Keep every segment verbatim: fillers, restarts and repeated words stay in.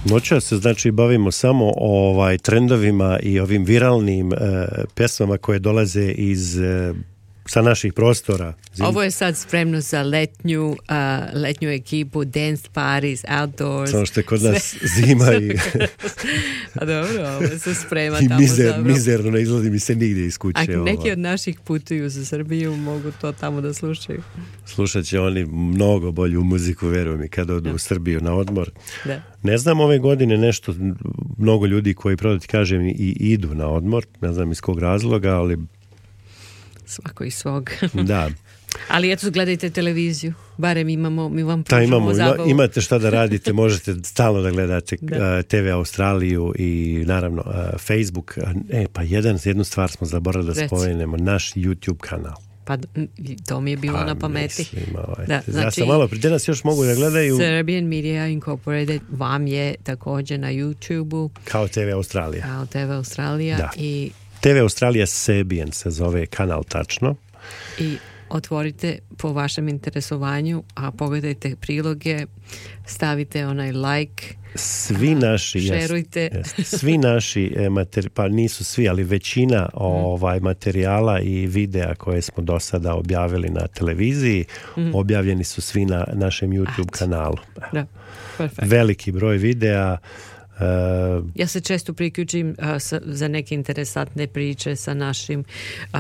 Noćas se znači bavimo samo ovaj trendovima i ovim viralnim e, pjesmama koje dolaze iz e, sa naših prostora. Zim... Ovo je sad spremno za letnju, uh, letnju ekipu Dance Parties, Outdoors. Samo što je kod nas zima i... A dobro, ovo se sprema i tamo mizer, za... mizerno ne izlazi mi se nigdje iz kuće. Ako neki od naših putuju za Srbiju, mogu to tamo da slušaju. Slušat će oni mnogo bolju muziku, verujem mi, kada odu da. u Srbiju na odmor. Da. Ne znam ove godine nešto, mnogo ljudi koji, pravo ti kažem, i idu na odmor, ne znam iz kog razloga, ali svako i svog. Da. Ali eto, gledajte televiziju. Barem imamo, mi vam pružamo imamo, zabavu. Imate šta da radite, možete stalno da gledate da. T V Australiju i naravno uh, Facebook. E, pa jedan, jednu stvar smo zaboravili da spomenemo, naš YouTube kanal. Pa to mi je bilo pa, na pameti. Mislim, ovaj, da, znači, ja sam malo, prije nas još mogu da gledaju. Serbian Media Incorporated vam je također na YouTube-u. Kao T V Australija. Kao T V Australija. Da. I T V Australija Serbian se zove kanal tačno. I otvorite po vašem interesovanju, a pogledajte priloge, stavite onaj like, svi naši, šerujte. Jest, jest, svi naši materi, pa nisu svi, ali većina mm. ovaj materijala i videa koje smo do sada objavili na televiziji, mm. objavljeni su svi na našem YouTube At. kanalu. Da. Perfect. Veliki broj videa. Uh, ja se često priključim uh, sa, za neke interesantne priče sa našim uh,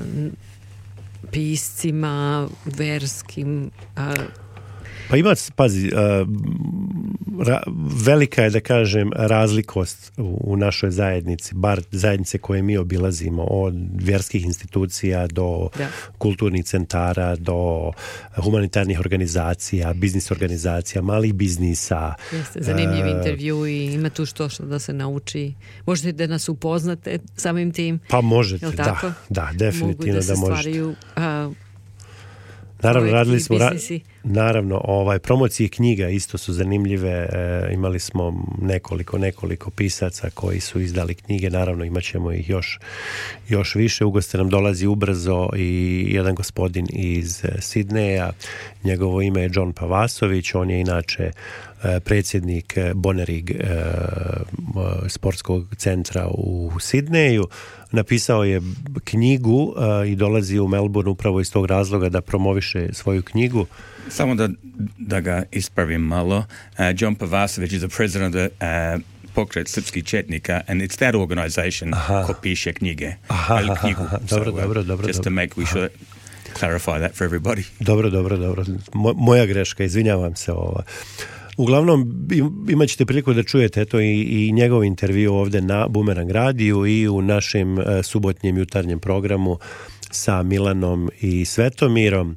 piscima, verskim. Uh, pa ima, pazi, uh, ra, velika je, da kažem, razlikost u, u našoj zajednici, bar zajednice koje mi obilazimo, od vjerskih institucija do da. kulturnih centara, do humanitarnih organizacija, biznis organizacija, malih biznisa. Jeste, zanimljiv uh, intervju i ima tu što što da se nauči. Možete da nas upoznate samim tim? Pa možete, da, da, definitivno da, da možete. Stvaraju, uh, Naravno, radili smo, ra, naravno, ovaj, promocije knjiga isto su zanimljive, e, imali smo nekoliko, nekoliko pisaca koji su izdali knjige, naravno imat ćemo ih još, još više, u goste nam dolazi ubrzo i jedan gospodin iz Sidneja, njegovo ime je John Pavasović, on je inače e, predsjednik Bonerig e, sportskog centra u Sidneju. Napisao je knjigu uh, i dolazi u Melbourne upravo iz tog razloga da promoviše svoju knjigu. Samo da, da ga ispravim malo. Uh, John Pavasović is the president of uh, Pokret srpskih četnika and it's that organization aha. ko piše knjige. Aha, aha, knjigu. Aha, dobro, so, uh, dobro, dobro. Just dobro. to make, we should clarify that for everybody. Dobro, dobro, dobro. Mo, moja greška, izvinjavam se. Ova. Uglavnom, imat ćete priliku da čujete eto, i, i njegov intervju ovdje na Bumerang radiju i u našem uh, subotnjem jutarnjem programu sa Milanom i Svetomirom.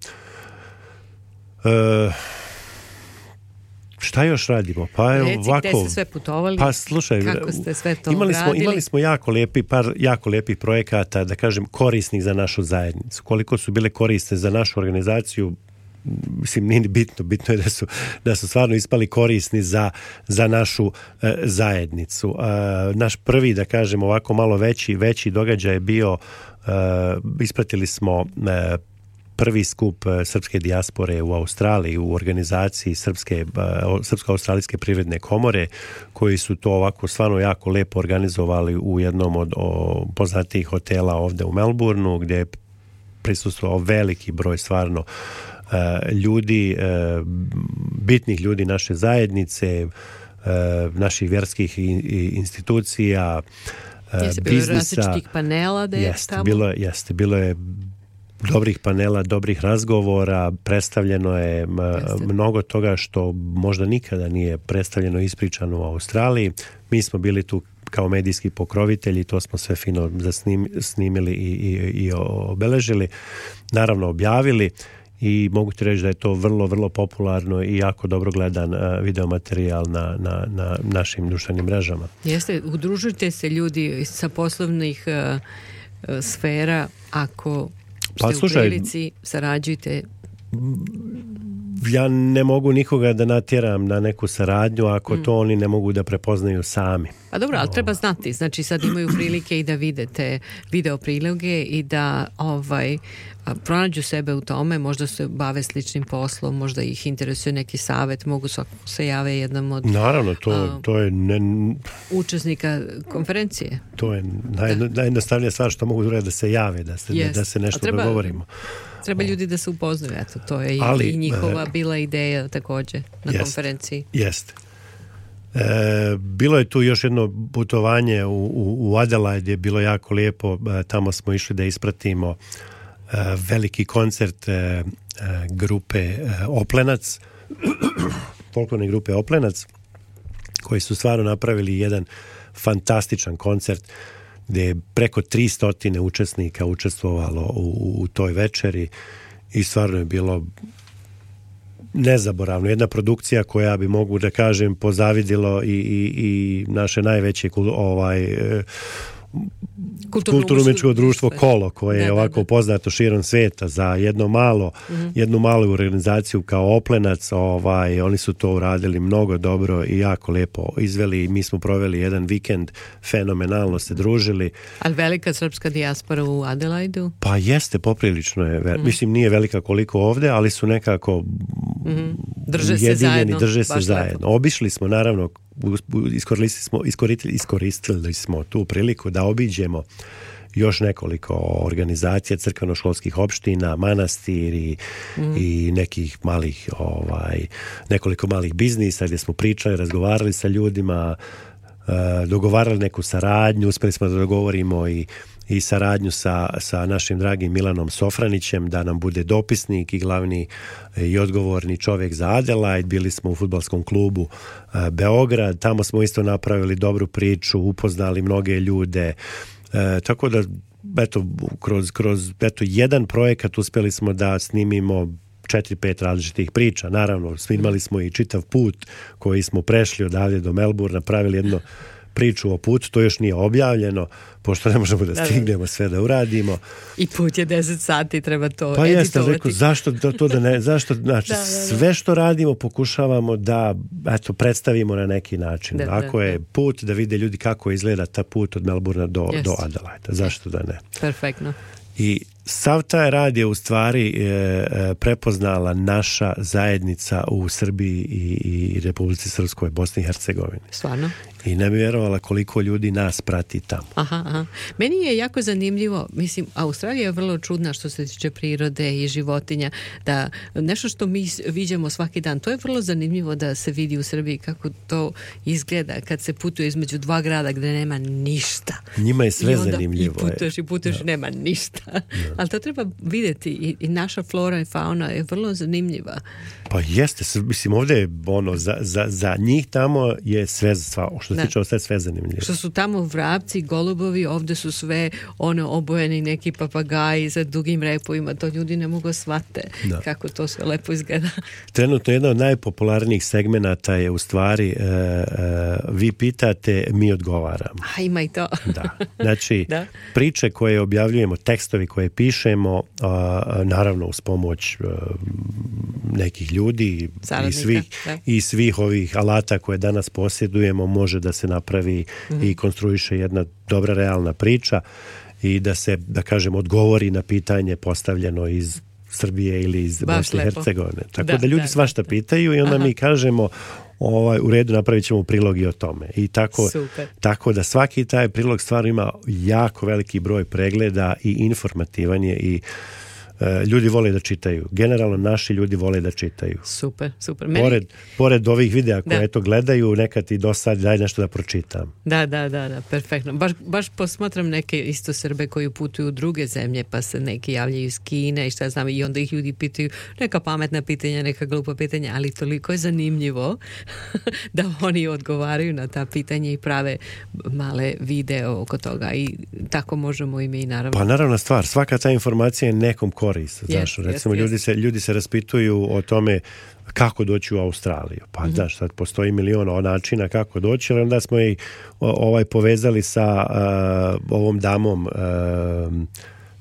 Uh, šta još radimo? Pa Reci, ovako, gde ste sve putovali? Pa slušaj, kako ste sve to imali smo, radili? imali smo jako lijepi, par jako lijepih projekata, da kažem, korisnih za našu zajednicu. Koliko su bile korisne za našu organizaciju, mislim, nije bitno, bitno je da su, da su stvarno ispali korisni za, za našu e, zajednicu. E, naš prvi, da kažem, ovako malo veći, veći događaj je bio, e, ispratili smo e, prvi skup srpske dijaspore u Australiji u organizaciji Srpske, Srpsko-australijske privredne komore, koji su to ovako stvarno jako lepo organizovali u jednom od o, poznatijih hotela ovdje u Melbourneu, gdje je prisustvovao veliki broj stvarno ljudi, bitnih ljudi naše zajednice, naših vjerskih institucija, jeste biznisa. Bilo različitih panela da je jeste, tamo? Bilo, jeste, bilo je dobrih panela, dobrih razgovora, predstavljeno je jeste. mnogo toga što možda nikada nije predstavljeno i ispričano u Australiji. Mi smo bili tu kao medijski pokrovitelji, to smo sve fino zasnim, snimili i, i, i obeležili, naravno objavili. I mogu ti reći da je to vrlo, vrlo popularno i jako dobro gledan uh, videomaterijal na, na, na našim društvenim mrežama. Jeste, udružujte se ljudi sa poslovnih uh, uh, sfera, ako ste pa, slušaj, u prilici, sarađujte. ja ne mogu nikoga da natjeram na neku saradnju ako mm. to oni ne mogu da prepoznaju sami. Pa dobro, ali treba znati, znači sad imaju prilike i da vide te video priloge i da ovaj pronađu sebe u tome, možda se bave sličnim poslom, možda ih interesuje neki savjet, mogu se jave jednom od naravno, to, a, to je ne, učesnika konferencije. To je naj, najjednostavnija stvar što mogu da se jave, da se, yes. da se nešto treba, dogovorimo. Treba ljudi da se upoznaju, eto, to je ali, i njihova e, bila ideja također na jest, konferenciji. Jeste. E, bilo je tu još jedno putovanje u, u, u Adelaide, je bilo jako lijepo, e, tamo smo išli da ispratimo e, veliki koncert e, e, grupe e, Oplenac, folklorne grupe Oplenac, koji su stvarno napravili jedan fantastičan koncert gdje je preko tristo učesnika učestvovalo u, u toj večeri i stvarno je bilo nezaboravno. Jedna produkcija koja bi, mogu da kažem, pozavidilo i, i, i naše najveće ovaj, kulturno-umjetničko društvo Kolo, koje je ovako poznato širom svijeta za jedno malo, mm-hmm. jednu malu organizaciju kao Oplenac. Ovaj, oni su to uradili mnogo dobro i jako lijepo izveli. Mi smo proveli jedan vikend, fenomenalno se družili. Ali velika srpska dijaspora u Adelaidu? Pa jeste, poprilično je. Mm-hmm. Mislim, nije velika koliko ovdje, ali su nekako mm-hmm. drže se jedinjeni, zajedno. Drže se zajedno. Obišli smo, naravno, iskoristili smo, iskoristili, iskoristili smo tu priliku da obiđemo još nekoliko organizacija crkveno-školskih opština, manastiri mm. i nekih malih ovaj, nekoliko malih biznisa gdje smo pričali, razgovarali sa ljudima, uh, dogovarali neku saradnju, uspjeli smo da dogovorimo i i saradnju sa, sa našim dragim Milanom Sofranićem da nam bude dopisnik i glavni i odgovorni čovjek za Adelaide. Bili smo u fudbalskom klubu uh, Beograd, tamo smo isto napravili dobru priču, upoznali mnoge ljude, uh, tako da eto, kroz, kroz eto, jedan projekat uspjeli smo da snimimo četiri, pet različitih priča. Naravno, snimali smo i čitav put koji smo prešli odavde do Melbourne, napravili jedno priču o putu, to još nije objavljeno, pošto ne možemo da stignemo sve da uradimo. I put je deset sati, treba to pa editovati. Pa jeste, rekao, zašto to, to da ne, zašto, znači, da, da, da. sve što radimo pokušavamo da, eto, predstavimo na neki način. Da, Ako da, je da. put, da vide ljudi kako izgleda ta put od Melbourna do, yes. do Adelaida. Zašto da ne? Perfektno. I sav taj rad je u stvari e, e, prepoznala naša zajednica u Srbiji i, i Republici Srpskoj, Bosni i Hercegovini. Stvarno? I ne bi vjerovala koliko ljudi nas prati tamo. Aha, aha. Meni je jako zanimljivo, mislim, Australija je vrlo čudna što se tiče prirode i životinja, da nešto što mi viđamo svaki dan, to je vrlo zanimljivo da se vidi u Srbiji kako to izgleda kad se putuje između dva grada gdje nema ništa. Njima je sve I onda zanimljivo. I putuješ i putuješ, nema ništa. Da. Ali to treba vidjeti i, i naša flora i fauna je vrlo zanimljiva. Pa jeste, mislim, ovdje je ono, za, za, za njih tamo je sve, sva, što se tiče ostaje sve zanimljivo. Što su tamo vrapci, golubovi, ovdje su sve ono obojeni neki papagaji sa dugim repovima, to ljudi ne mogu shvate da. Kako to sve lepo izgleda. Trenutno jedna od najpopularnijih segmenata je u stvari e, e, vi pitate, mi odgovaramo. A ima i to. Da. Znači, da. priče koje objavljujemo, tekstovi koje pišemo, a, naravno uz pomoć a, nekih ljudi i svih, i svih ovih alata koje danas posjedujemo, može da se napravi mm-hmm. i konstruiše jedna dobra realna priča i da se, da kažem, odgovori na pitanje postavljeno iz Srbije ili iz Bosne i Hercegovine. Tako da, da ljudi da, svašta da. pitaju i onda Aha. mi kažemo ovaj, u redu, napravit ćemo prilog i o tome. I tako, tako da svaki taj prilog stvarno ima jako veliki broj pregleda i informativan je i ljudi vole da čitaju. Generalno naši ljudi vole da čitaju. Super, super. Meni... Pored, pored ovih videa koje eto gledaju, nekad i dosad daj nešto da pročitam. Da, da, da, da, perfektno. Baš, baš posmatram neke isto Srbe koji putuju u druge zemlje, pa se neki javljaju iz Kine i šta znam, i onda ih ljudi pitaju neka pametna pitanja, neka glupa pitanja, ali toliko je zanimljivo da oni odgovaraju na ta pitanja i prave male video oko toga i tako možemo i mi, naravno. Pa naravna stvar, svaka ta informacija je nekom korist. Znaš, yes, recimo yes, ljudi, yes. Se, ljudi se raspituju o tome kako doći u Australiju. Pa mm-hmm. znaš, sad postoji milion načina kako doći, ali onda smo i ovaj povezali sa uh, ovom damom uh,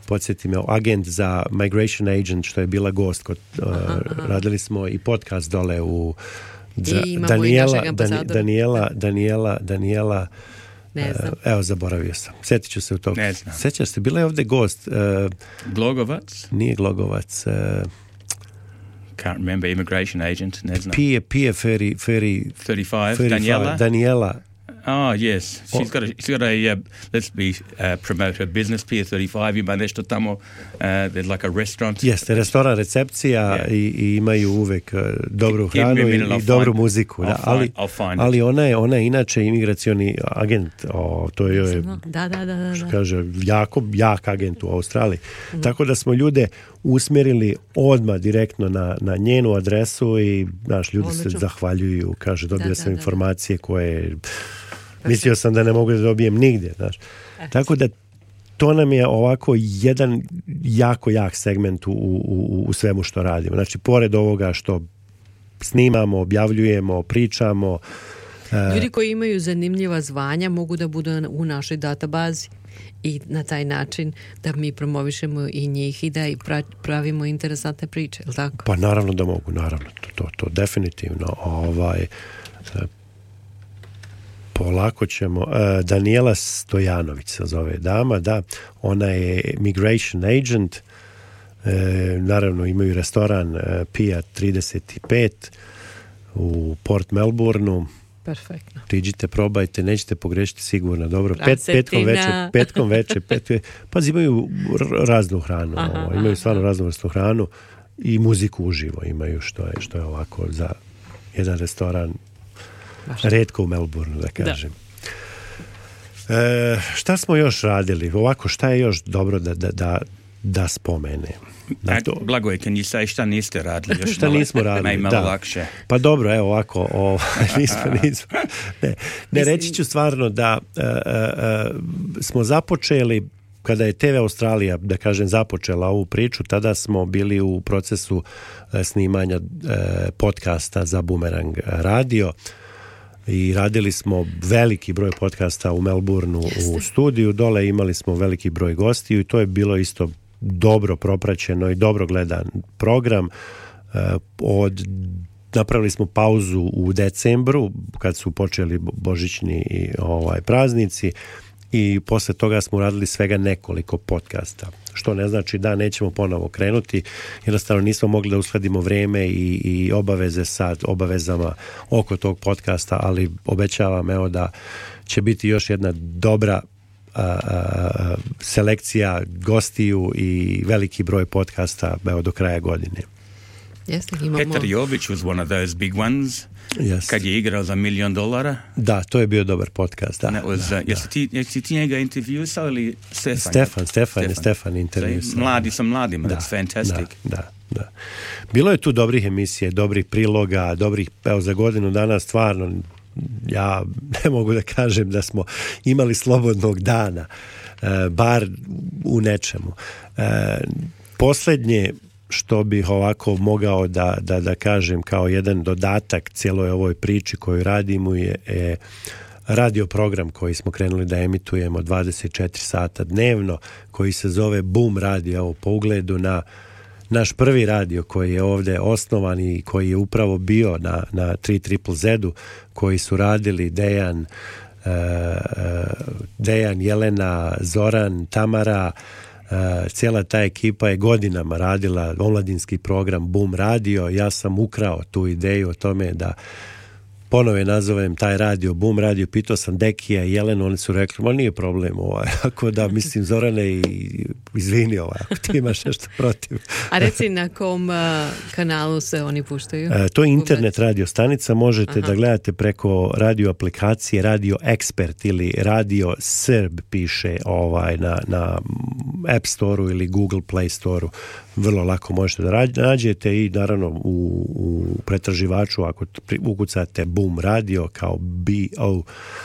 podsjeti me, agent za Migration Agent, što je bila gost kod, uh, aha, aha. radili smo i podcast dole u Da, Daniela, Dan, Daniela, Daniela, Daniela, ne znam. Uh, evo, zaboravio sam. Sjetit ću se u tog. Ne znam. Sjećaš se, bila je ovdje gost. Uh, Glogovac? Nije Glogovac. Uh, Can't remember, immigration agent, ne znam. Pije, pije, Ferry, Ferry, thirty-five, Daniela? Daniela. Oh, yes. She's got a, she's got a uh, let's be, uh, promote her business, Pier thirty-five, ima nešto tamo, uh, there's like a restaurant. Jeste, restoran, recepcija yeah. i, i imaju uvek uh, dobru hranu i, i dobru find, muziku. I'll Da, find, ali I'll find ali ona je, ona je inače imigracioni agent, o, to je, da, da, da, da. što kaže, jako jak agent u Australiji. Mm. Tako da smo ljude usmjerili odmah direktno na, na njenu adresu i naš ljudi Odlično. se zahvaljuju, kaže, dobio da, sam da, informacije da. koje mislio sam da ne mogu da dobijem nigdje, znaš. Tako da to nam je ovako jedan jako jak segment u, u, u svemu što radimo. Znači, pored ovoga što snimamo, objavljujemo, pričamo. Ljudi koji imaju zanimljiva zvanja mogu da budu u našoj databazi i na taj način da mi promovišemo i njih i da i pravimo interesantne priče, je li tako? Pa naravno da mogu, naravno. To, to, to definitivno. Ovaj... Polako ćemo. Uh, Daniela Stojanović se zove dama, da. Ona je migration agent. Uh, naravno imaju restoran uh, Pia trideset pet u Port Melbourneu. Perfektno. Priđite, probajte, nećete pogrešiti sigurno. Dobro, Pet, petkom veče, petkom veče, pet, pazi, imaju raznu hranu. Aha, ovo, imaju stvarno raznu vrstu hranu i muziku uživo imaju, što je, što je ovako za jedan restoran retko u Melbourneu, da kažem. Da. E, šta smo još radili? Ovako, šta je još dobro da, da, da, da spomenem? Da to... Blagoje, can you say šta niste radili? Još šta malo, nismo radili, da. Lakše. Pa dobro, evo ovako, o, nismo, nismo. Ne, ne, reći ću stvarno da uh, uh, smo započeli, kada je T V Australija, da kažem, započela ovu priču, tada smo bili u procesu uh, snimanja uh, podcasta za Boomerang radio. I radili smo veliki broj podcasta u Melbourneu u studiju, dole imali smo veliki broj gostiju i to je bilo isto dobro propraćeno i dobro gledan program. Od, napravili smo pauzu u decembru kad su počeli božićni ovaj, praznici i posle toga smo radili svega nekoliko podcasta. Što ne znači da nećemo ponovo krenuti, jednostavno nismo mogli da uskladimo vreme i, i obaveze sa obavezama oko tog podcasta, ali obećavam evo da će biti još jedna dobra a, a, selekcija gostiju i veliki broj podcasta evo do kraja godine. Jeste, imamo... Petar Jović was one of those big ones. Yes. Kad je igrao za milion dolara. Da, to je bio dobar podcast. Da, was, da, uh, jesi, ti, jesi ti njega intervjuisao ili Stefan? Stefan, Stefan je Stefan intervjuisao. Mladi sa mladima, da, that's fantastic. Da, da, da. Bilo je tu dobrih emisije, dobrih priloga, dobrih, evo za godinu dana stvarno, ja ne mogu da kažem da smo imali slobodnog dana, uh, bar u nečemu. Uh, posljednje što bih ovako mogao da, da, da kažem kao jedan dodatak cijeloj ovoj priči koju radimo je, je radio program koji smo krenuli da emitujemo dvadeset četiri sata dnevno, koji se zove Boom radio, ovo po ugledu na naš prvi radio koji je ovdje osnovan i koji je upravo bio na, na tri triple zedu, koji su radili Dejan, uh, Dejan, Jelena, Zoran, Tamara. Uh, cijela ta ekipa je godinama radila omladinski program Boom radio. Ja sam ukrao tu ideju o tome da ponove nazovem taj radio Boom radio. Pitao sam Dekija i Jelenu, oni su rekli, ma nije problem ovaj. Ako da, mislim, Zorane, i izvini ovaj, ako ti imaš nešto protiv. A reci na kom uh, kanalu se oni puštaju? Uh, to je internet radio stanica, možete Aha. da gledate preko radio aplikacije Radio Expert ili Radio Srb piše ovaj, na, na App Store-u ili Google Play Store-u. Vrlo lako možete da nađete i naravno u, u pretraživaču ako ukucate Boom radio kao B O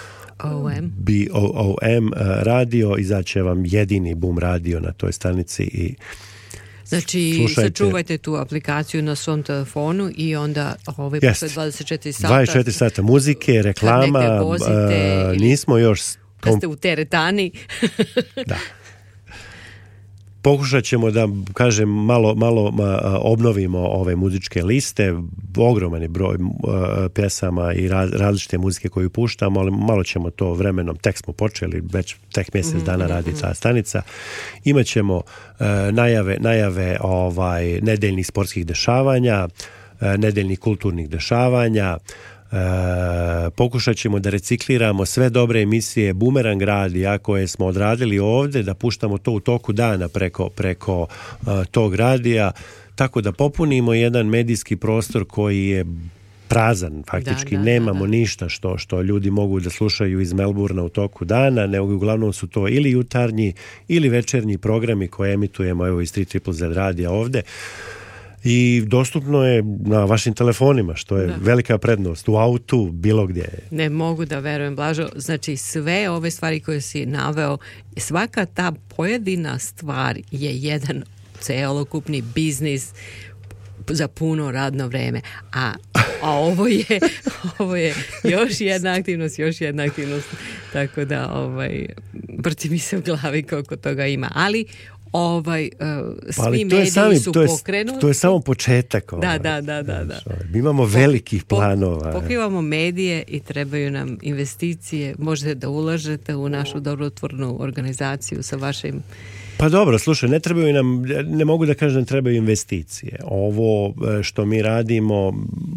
B O O M radio, izaće vam jedini Boom radio na toj stanici i znači slušajte. Sačuvajte tu aplikaciju na svom telefonu i onda ove posle dvadeset četiri sata dvadeset četiri sata muzike, reklama, vozite, uh, nismo još kad ste u teretani. Da. Pokušat ćemo da, kažem, malo, malo obnovimo ove muzičke liste, ogroman je broj pjesama i različite muzike koju puštamo, ali malo ćemo to vremenom, tek smo počeli, već tek mjesec dana radi ta stanica. Imaćemo uh, najave, najave ovaj, nedeljnih sportskih dešavanja, uh, nedeljnih kulturnih dešavanja. E, pokušat ćemo da recikliramo sve dobre emisije Bumerang radija koje smo odradili ovdje, da puštamo to u toku dana preko, preko uh, tog radija, tako da popunimo jedan medijski prostor koji je prazan, faktički da, da, nemamo da, da. ništa što, što ljudi mogu da slušaju iz Melburna u toku dana, nego uglavnom su to ili jutarnji ili večernji programi koje emitujemo evo iz tri triple zet radija ovdje. I dostupno je na vašim telefonima, što je da. velika prednost, u autu, bilo gdje. Ne mogu da verujem, Blažo, znači sve ove stvari koje si naveo, svaka ta pojedina stvar je jedan celokupni biznis za puno radno vreme, a, a ovo je ovo je još jedna aktivnost, još jedna aktivnost, tako da ovaj, vrti mi se u glavi koliko toga ima, ali ovaj uh, svi ali mediji sami, su to je, pokrenuti. To je samo početak. Ovaj. Da, da, da, da, da. Mi imamo velikih po, planova. Pokrivamo medije i trebaju nam investicije. Možete da ulažete u našu dobrotvornu organizaciju sa vašim. Pa dobro, slušaj, ne trebaju nam, ne mogu da kažem da trebaju investicije. Ovo što mi radimo,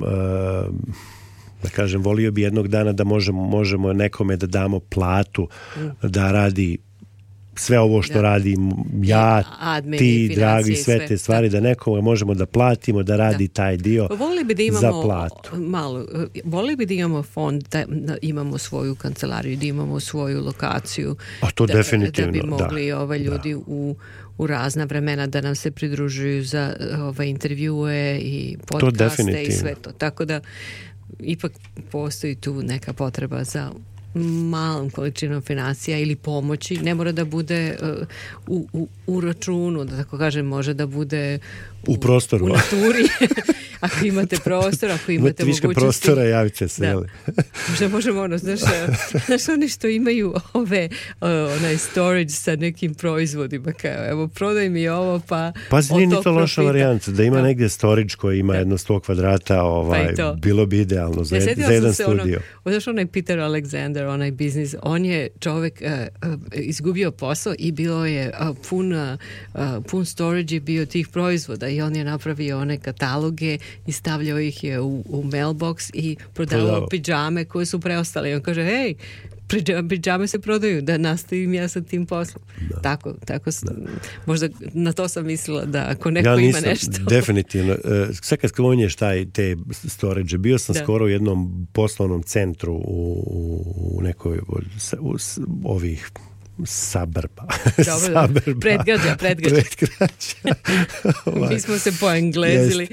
da kažem, volio bi jednog dana da možemo, možemo nekome da damo platu, mm. da radi sve ovo što da. radim ja, admin, ti, dragi, sve, sve te stvari, da, da nekoga možemo da platimo, da radi da. taj dio volili bi da imamo, za platu. Malo, volili bi da imamo fond, da, da imamo svoju kancelariju, da imamo svoju lokaciju. A to da, definitivno, da bi mogli da, ovaj ljudi da. u, u razna vremena da nam se pridružuju za ovaj intervjue i podcaste i sve to. Tako da ipak postoji tu neka potreba za malom količinom financija ili pomoći, ne mora da bude uh, u, u, u računu, da tako kažem, može da bude u, u prostoru, u naturi. Ako imate prostor, ako imate viška mogućnosti. prostora, javite se. Da. Možda možemo ono, znaš, znaš oni što imaju ove, uh, onaj storage sa nekim proizvodima, kao, evo, prodaj mi ovo, pa Pazi, nije ni to loša varijanta, da ima da. negdje storage koji ima da. jedno sto kvadrata, ovaj, pa bilo bi idealno za, ja, za jedan studio. Ono, znaš, onaj Peter Alexander, onaj biznis, on je čovjek uh, uh, izgubio posao i bilo je uh, pun, uh, pun storage je bio tih proizvoda i on je napravio one kataloge i stavljao ih je u, u mailbox i prodavao Prodavo. pidžame koje su preostale i on kaže, hej, pidžame se prodaju, da nastavim ja sa tim poslom. Da. Tako, tako da. Možda na to sam mislila da ako neko ja ima nešto. Definitivno. Sve kad spominješ taj, te storage, bio sam da. skoro u jednom poslovnom centru u, u nekoj u, u, ovih Sabrba. Dobro, predgrađa, predgrađa. predgrađa. Mi smo se poenglezili.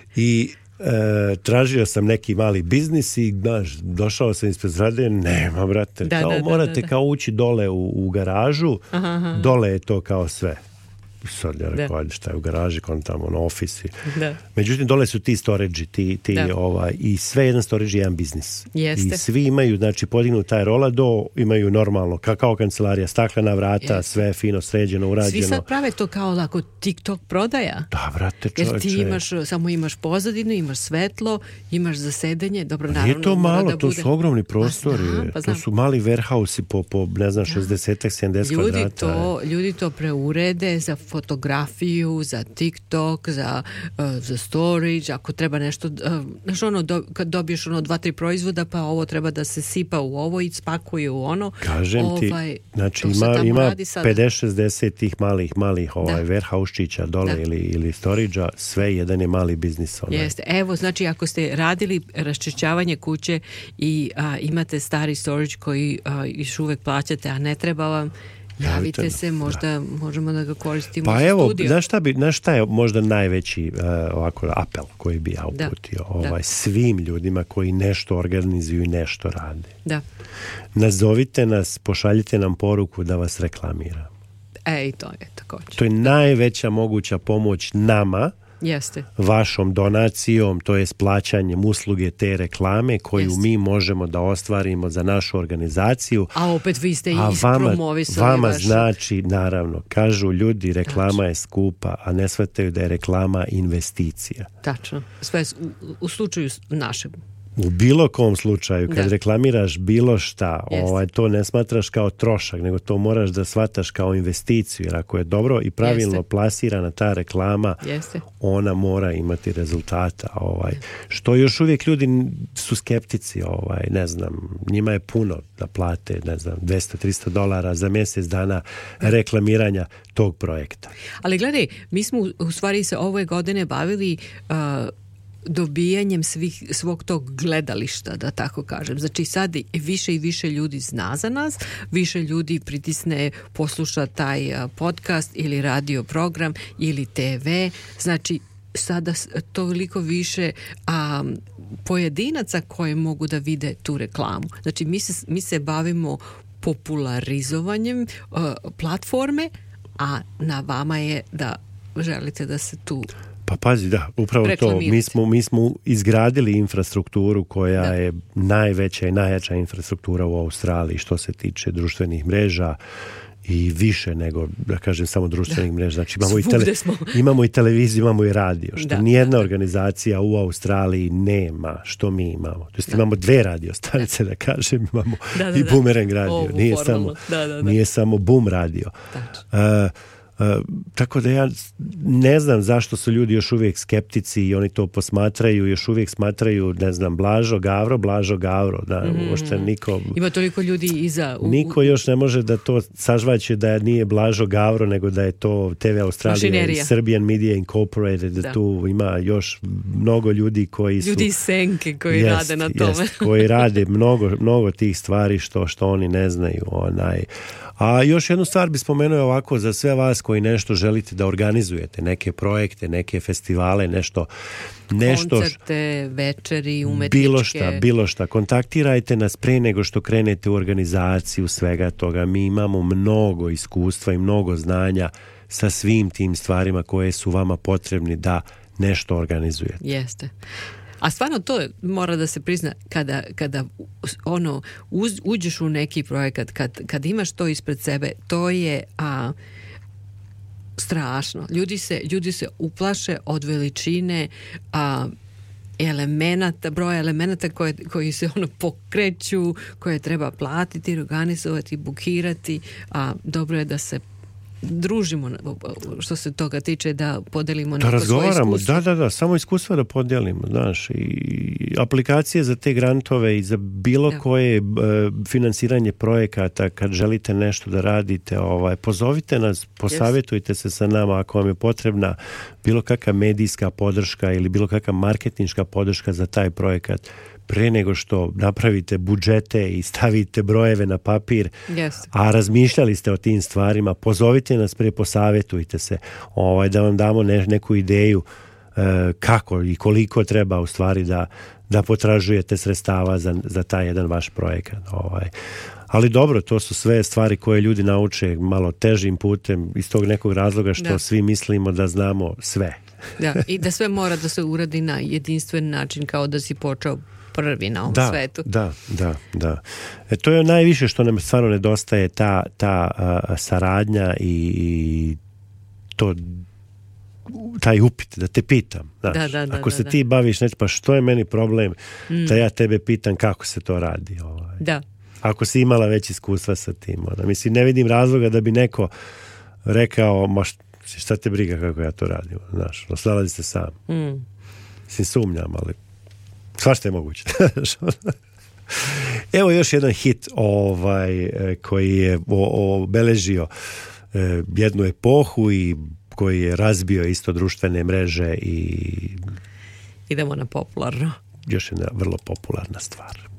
I e, tražio sam neki mali biznis i znaš, došao sam ispred zgrade, nema brate, da, kao da, morate da, da. kao ući dole u, u garažu, aha, aha. dole je to kao sve. Sad ja rekao, ajde šta je u garaži, kon tamo na ofisi. Da. Međutim, dole su ti storage, ti, ti ovaj, i sve jedan storage je jedan biznis. Jeste. I svi imaju, znači, podignu taj rolado, imaju normalno, kao kancelarija, staklena vrata, Jeste. sve fino sređeno, urađeno. Svi sad prave to kao lako TikTok prodaja. Da, vrate, čovječe. Jer ti imaš, samo imaš pozadinu, imaš svetlo, imaš zasedanje, dobro, naravno. Nije to malo, da to bude... su ogromni prostori. Pa znam, pa znam. To su mali warehouse po, po ne znam, šezdeset sedamdeset ljudi kvadrata. To, ljudi to preurede za fotografiju, za TikTok, za, uh, za storage, ako treba nešto, uh, znaš ono, do, kad dobiješ ono dva, tri proizvoda, pa ovo treba da se sipa u ovo i spakuje u ono. Kažem ovaj, ti, znači ima, ima pedeset šezdeset tih malih, malih ovaj, warehouse-čića dole da. ili, ili storage-a, sve jedan je mali biznis. Onaj. Jeste, evo, znači ako ste radili raščišćavanje kuće i a, imate stari storage koji a, još uvek plaćate, a ne treba vam, javite se, možda da. možemo da ga koristimo pa za evo, studio. Znaš šta, bi, znaš šta je možda najveći uh, ovako apel koji bi ja uputio da. Ovaj, da. svim ljudima koji nešto organizuju i nešto rade. Da. Nazovite nas, pošaljite nam poruku da vas reklamira. Ej, to je također. To je najveća moguća pomoć nama Jeste. vašom donacijom, to jest plaćanjem usluge te reklame koju Jeste. mi možemo da ostvarimo za našu organizaciju. A opet vi ste i A vama, ispromovisali vama vašu... znači, naravno, kažu ljudi reklama je skupa, a ne shvataju da je reklama investicija. Tačno. Sve u, u slučaju našeg. U bilo kom slučaju, kad Da. reklamiraš bilo šta, Jeste. ovaj, to ne smatraš kao trošak, nego to moraš da shvataš kao investiciju, jer ako je dobro i pravilno Jeste. plasirana ta reklama, Jeste. ona mora imati rezultata. Ovaj. Što još uvijek ljudi su skeptici, ovaj, ne znam, njima je puno da plate, ne znam, dvesta do trista dolara za mjesec dana reklamiranja tog projekta. Ali gledaj, mi smo u stvari se ove godine bavili uh, dobijanjem svih, svog tog gledališta, da tako kažem. Znači sad više i više ljudi zna za nas, više ljudi pritisne, posluša taj uh, podcast ili radio program ili te ve. Znači sada toliko više a, pojedinaca koji mogu da vide tu reklamu. Znači mi se, mi se bavimo popularizovanjem uh, platforme, a na vama je da želite da se tu... Pa pazi, da, upravo to. Mi smo, mi smo izgradili infrastrukturu koja da. je najveća i najjača infrastruktura u Australiji što se tiče društvenih mreža i više nego, da kažem, samo društvenih da. mreža. Znači imamo i, tele, imamo i televiziju, imamo i radio, što da. nijedna organizacija u Australiji nema što mi imamo. To jest imamo dve radio stanice, da, da kažem, imamo da, da, i Boomerang radio. Ovu nije samo, da, da, da. nije samo Boom radio. Uh, Uh, tako da ja ne znam zašto su ljudi još uvijek skeptici i oni to posmatraju, još uvijek smatraju, ne znam, Blažo Gavro, Blažo Gavro, da, mm-hmm. uopšte niko... Ima toliko ljudi iza... U, niko još ne može da to sažvaće da nije Blažo Gavro, nego da je to te ve Australija, Serbian Media Incorporated, da, da tu ima još mnogo ljudi koji su... Ljudi iz senke koji jest, rade na tome. Jest, koji rade mnogo, mnogo tih stvari što, što oni ne znaju, onaj... A još jednu stvar bi spomenuo ovako za sve vas koji nešto želite da organizujete, neke projekte, neke festivale, nešto... nešto koncerte, večeri, umetničke... Bilo šta, bilo šta. Kontaktirajte nas pre nego što krenete u organizaciju svega toga. Mi imamo mnogo iskustva i mnogo znanja sa svim tim stvarima koje su vama potrebni da nešto organizujete. Jeste. A stvarno to mora da se prizna kada, kada ono uz, uđeš u neki projekat, kad, kad imaš to ispred sebe, to je a, strašno. Ljudi se, ljudi se uplaše od veličine a, elemenata, broja elemenata koje, koji se ono pokreću, koje treba platiti, organizovati, bukirati, a dobro je da se družimo što se toga tiče, da podelimo da neko svoje iskustvo. Da, da, da, samo iskustva da podijelimo, znaš, i aplikacije za te grantove i za bilo da. koje e, finansiranje projekata, kad želite nešto da radite, ovaj, pozovite nas, posavjetujte yes. se sa nama ako vam je potrebna bilo kakva medijska podrška ili bilo kakva marketinška podrška za taj projekat. Pre nego što napravite budžete i stavite brojeve na papir, yes. a razmišljali ste o tim stvarima, pozovite nas pre, posavjetujte se, ovaj, da vam damo ne, neku ideju e, kako i koliko treba u stvari da, da potražujete sredstava za, za taj jedan vaš projekat. Ovaj. Ali dobro, to su sve stvari koje ljudi nauče malo težim putem iz tog nekog razloga što da. svi mislimo da znamo sve. Da, i da sve mora da se uradi na jedinstven način, kao da si počeo prvi na ovom da, svetu. Da, da, da. E, to je najviše što nam stvarno nedostaje, ta, ta a, saradnja i, i to taj upit, da te pitam. Znaš, da, da, da, ako da, se da. ti baviš, neći, pa što je meni problem mm. da ja tebe pitam kako se to radi. Ovaj. Da. Ako si imala već iskustva sa tim. Onda. Mislim, ne vidim razloga da bi neko rekao, ma šta te briga kako ja to radim. Znaš, snalazi se sam. Mm. Mislim, sumnjam, ali svašta je moguće. Evo još jedan hit ovaj, koji je obeležio jednu epohu i koji je razbio isto društvene mreže i idemo na popularno. Još jedna vrlo popularna stvar.